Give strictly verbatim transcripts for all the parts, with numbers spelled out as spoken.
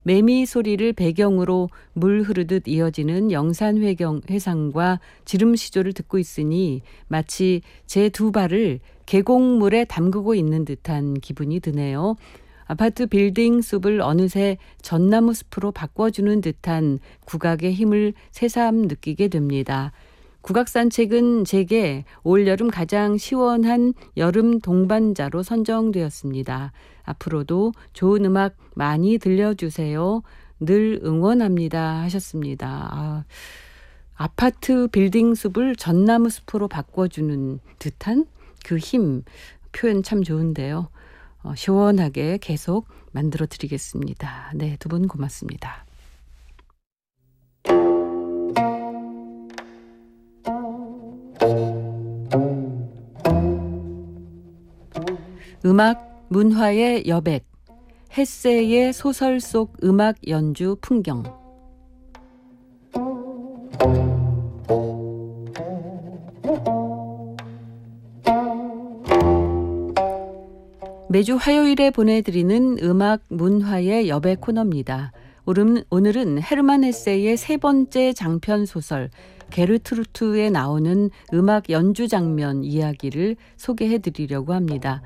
매미 소리를 배경으로 물 흐르듯 이어지는 영산회경 회상과 지름시조를 듣고 있으니 마치 제 두 발을 계곡물에 담그고 있는 듯한 기분이 드네요. 아파트 빌딩 숲을 어느새 전나무 숲으로 바꿔주는 듯한 국악의 힘을 새삼 느끼게 됩니다. 국악 산책은 제게 올여름 가장 시원한 여름 동반자로 선정되었습니다. 앞으로도 좋은 음악 많이 들려주세요. 늘 응원합니다 하셨습니다. 아, 아파트 빌딩 숲을 전나무 숲으로 바꿔주는 듯한 그 힘, 표현 참 좋은데요. 어, 시원하게 계속 만들어 드리겠습니다. 네, 두 분 고맙습니다. 음악 문화의 여백, 헤세의 소설 속 음악 연주 풍경. 매주 화요일에 보내드리는 음악 문화의 여백 코너입니다. 오늘은 헤르만 헤세의 세 번째 장편 소설 게르트루트에 나오는 음악 연주 장면 이야기를 소개해드리려고 합니다.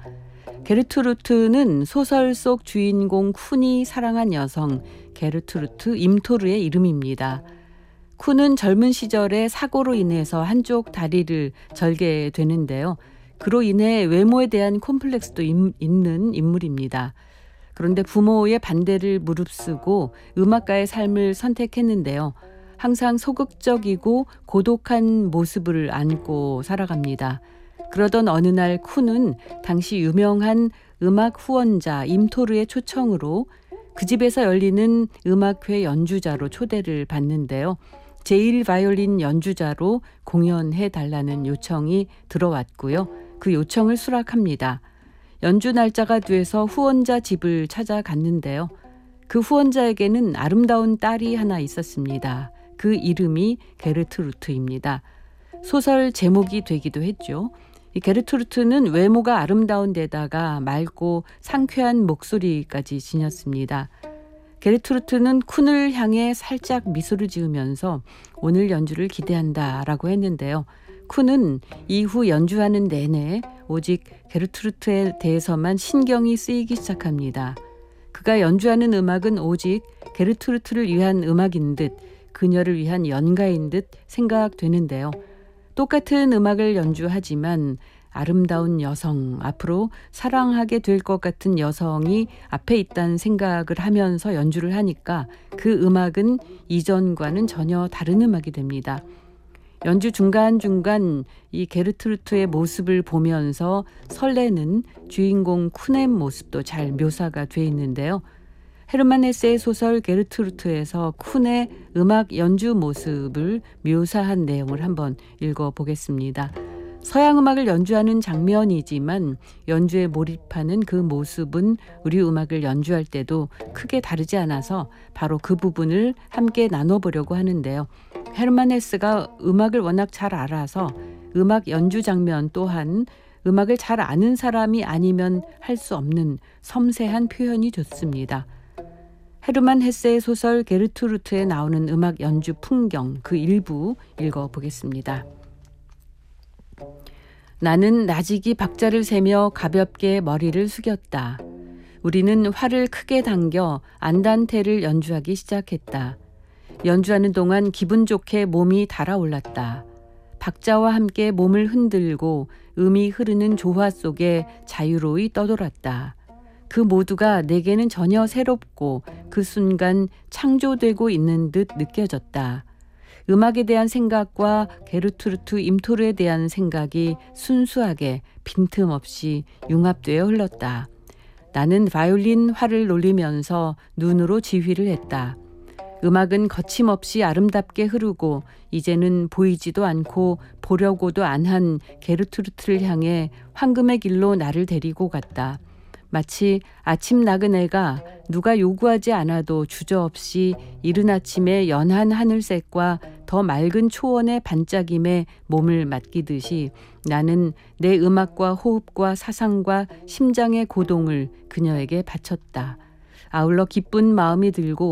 게르트루트는 소설 속 주인공 쿤이 사랑한 여성 게르트루트 임토르의 이름입니다. 쿤은 젊은 시절에 사고로 인해서 한쪽 다리를 절게 되는데요. 그로 인해 외모에 대한 콤플렉스도 있는 인물입니다. 그런데 부모의 반대를 무릅쓰고 음악가의 삶을 선택했는데요. 항상 소극적이고 고독한 모습을 안고 살아갑니다. 그러던 어느 날 쿤은 당시 유명한 음악 후원자 임토르의 초청으로 그 집에서 열리는 음악회 연주자로 초대를 받는데요. 제일 바이올린 연주자로 공연해 달라는 요청이 들어왔고요. 그 요청을 수락합니다. 연주 날짜가 돼서 후원자 집을 찾아갔는데요. 그 후원자에게는 아름다운 딸이 하나 있었습니다. 그 이름이 게르트루트입니다. 소설 제목이 되기도 했죠. 이 게르트루트는 외모가 아름다운 데다가 맑고 상쾌한 목소리까지 지녔습니다. 게르트루트는 쿤을 향해 살짝 미소를 지으면서 오늘 연주를 기대한다라고 했는데요. 쿤은 이후 연주하는 내내 오직 게르트루트에 대해서만 신경이 쓰이기 시작합니다. 그가 연주하는 음악은 오직 게르트루트를 위한 음악인 듯 그녀를 위한 연가인 듯 생각되는데요. 똑같은 음악을 연주하지만 아름다운 여성, 앞으로 사랑하게 될 것 같은 여성이 앞에 있다는 생각을 하면서 연주를 하니까 그 음악은 이전과는 전혀 다른 음악이 됩니다. 연주 중간중간 이 게르트루트의 모습을 보면서 설레는 주인공 쿤의 모습도 잘 묘사가 돼 있는데요. 헤르만 헤세의 소설 게르트루트에서 쿤의 음악 연주 모습을 묘사한 내용을 한번 읽어보겠습니다. 서양 음악을 연주하는 장면이지만 연주에 몰입하는 그 모습은 우리 음악을 연주할 때도 크게 다르지 않아서 바로 그 부분을 함께 나눠보려고 하는데요. 헤르만 헤세가 음악을 워낙 잘 알아서 음악 연주 장면 또한 음악을 잘 아는 사람이 아니면 할 수 없는 섬세한 표현이 좋습니다. 헤르만 헤세의 소설 게르트루트에 나오는 음악 연주 풍경 그 일부 읽어보겠습니다. 나는 나직이 박자를 세며 가볍게 머리를 숙였다. 우리는 활을 크게 당겨 안단테를 연주하기 시작했다. 연주하는 동안 기분 좋게 몸이 달아올랐다. 박자와 함께 몸을 흔들고 음이 흐르는 조화 속에 자유로이 떠돌았다. 그 모두가 내게는 전혀 새롭고 그 순간 창조되고 있는 듯 느껴졌다. 음악에 대한 생각과 게르트루트 임토르에 대한 생각이 순수하게 빈틈없이 융합되어 흘렀다. 나는 바이올린 활을 놀리면서 눈으로 지휘를 했다. 음악은 거침없이 아름답게 흐르고 이제는 보이지도 않고 보려고도 안 한 게르트루트를 향해 황금의 길로 나를 데리고 갔다. 마치 아침 나그네가 누가 요구하지 않아도 주저없이 이른 아침의 연한 하늘색과 더 맑은 초원의 반짝임에 몸을 맡기듯이 나는 내 음악과 호흡과 사상과 심장의 고동을 그녀에게 바쳤다. 아울러 기쁜 마음이 들고